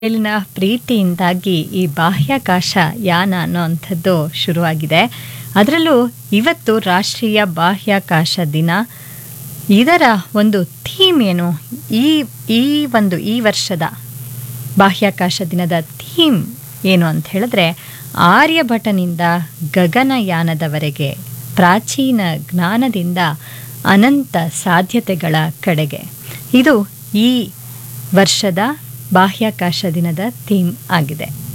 ಮೇಲಿನ ಪ್ರೀತಿಯಿಂದಾಗಿ ಈ ಬಾಹ್ಯಾಕಾಶ ಯಾನ ಅನ್ನೋವಂಥದ್ದು ಶುರುವಾಗಿದೆ. ಅದರಲ್ಲೂ ಇವತ್ತು ರಾಷ್ಟ್ರೀಯ ಬಾಹ್ಯಾಕಾಶ ದಿನ. ಇದರ ಒಂದು ಥೀಮ್ ಏನು? ಈ ವರ್ಷದ ಬಾಹ್ಯಾಕಾಶ ದಿನದ ಥೀಮ್ ಏನು ಅಂತ ಹೇಳಿದ್ರೆ, ಆರ್ಯಭಟನಿಂದ ಗಗನಯಾನದವರೆಗೆ, ಪ್ರಾಚೀನ ಜ್ಞಾನದಿಂದ ಅನಂತ ಸಾಧ್ಯತೆಗಳ ಕಡೆಗೆ. ಇದು ಈ ವರ್ಷದ ಬಾಹ್ಯಾಕಾಶ ದಿನದ ಥೀಮ್ ಆಗಿದೆ.